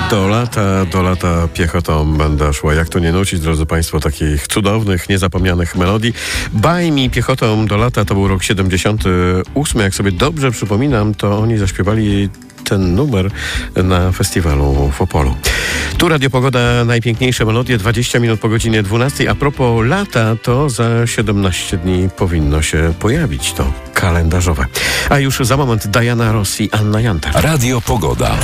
Do lata piechotą będę szła. Jak to nie nucić, drodzy Państwo, takich cudownych, niezapomnianych melodii. Baj mi piechotą do lata, to był rok 78. Jak sobie dobrze przypominam, to oni zaśpiewali ten numer na festiwalu w Opolu. Tu Radio Pogoda, najpiękniejsze melodie, 20 minut po godzinie 12. A propos lata, to za 17 dni powinno się pojawić to kalendarzowe. A już za moment Diana Ross i Anna Jantar. Radio Pogoda.